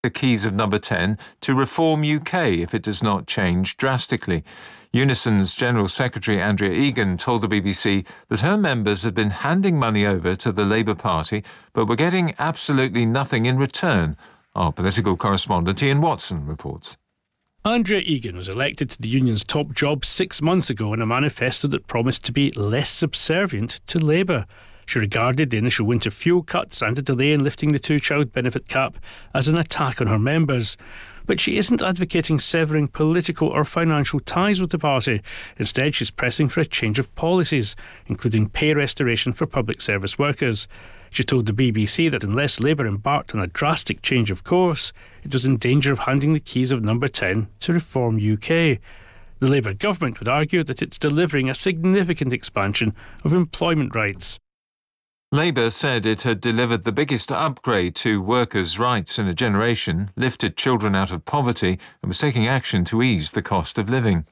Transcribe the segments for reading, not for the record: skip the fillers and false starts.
the keys of number 10 to Reform UK if it does not change drastically. Unison's General Secretary Andrea Egan told the BBC that her members had been handing money over to the Labour Party but were getting absolutely nothing in return. Our political correspondent Ian Watson reports. Andrea Egan was elected to the union's top job 6 months ago in a manifesto that promised to be less subservient to Labour. She regarded the initial winter fuel cuts and a delay in lifting the two-child benefit cap as an attack on her members. But she isn't advocating severing political or financial ties with the party. Instead, she's pressing for a change of policies, including pay restoration for public service workers. She told the BBC that unless Labour embarked on a drastic change of course, it was in danger of handing the keys of number 10 to Reform UK. The Labour government would argue that it's delivering a significant expansion of employment rights. Labour said it had delivered the biggest upgrade to workers' rights in a generation, lifted children out of poverty, and was taking action to ease the cost of living.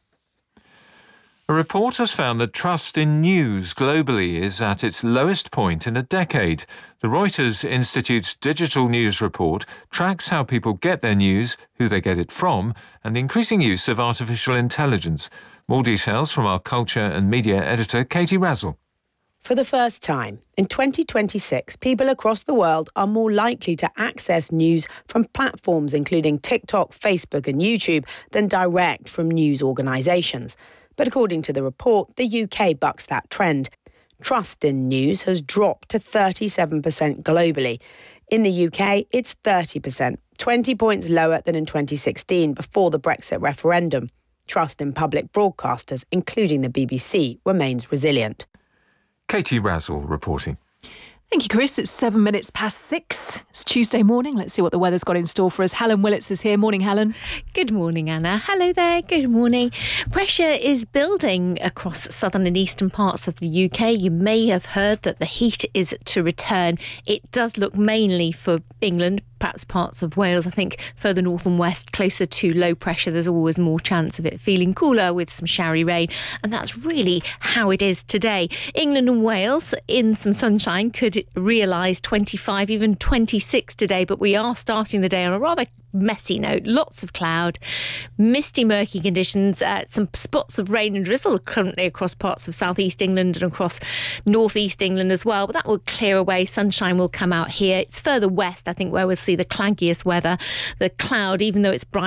A report has found that trust in news globally is at its lowest point in a decade. The Reuters Institute's digital news report tracks how people get their news, who they get it from, and the increasing use of artificial intelligence. More details from our culture and media editor, Katie Razzle. For the first time, in 2026, people across the world are more likely to access news from platforms including TikTok, Facebook and YouTube than direct from news organisations. But according to the report, the UK bucks that trend. Trust in news has dropped to 37% globally. In the UK, it's 30%, 20 points lower than in 2016 before the Brexit referendum. Trust in public broadcasters, including the BBC, remains resilient. Katie Razzle reporting. Thank you, Chris. It's 7 minutes past 6. It's Tuesday morning. Let's see what the weather's got in store for us. Helen Willits is here. Morning, Helen. Good morning, Anna. Hello there. Good morning. Pressure is building across southern and eastern parts of the UK. You may have heard that the heat is to return. It does look mainly for England, perhaps parts of Wales. I think further north and west, closer to low pressure, there's always more chance of it feeling cooler with some showery rain. And that's really how it is today. England and Wales in some sunshine could realise 25, even 26 today. But we are starting the day on a rather messy note. Lots of cloud, misty, murky conditions, some spots of rain and drizzle currently across parts of southeast England and across northeast England as well. But that will clear away. Sunshine will come out here. It's further west, I think, where we'll see the clankiest weather. The cloud, even though it's bright,